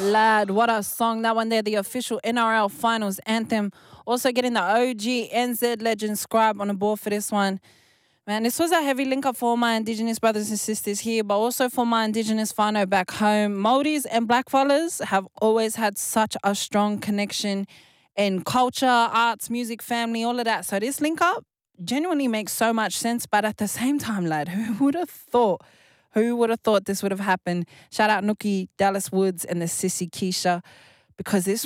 Lad, what a song. That one there, the official NRL Finals anthem. Also getting the OG NZ legend Scribe on the board for this one. Man, this was a heavy link up for all my Indigenous brothers and sisters here, but also for my Indigenous whānau back home. Māoris and blackfellas have always had such a strong connection in culture, arts, music, family, all of that. So this link up genuinely makes so much sense, but at the same time, lad, who would have thought? Who would have thought this would have happened? Shout out Nookie, Dallas Woods, and the Sissy Keisha, because this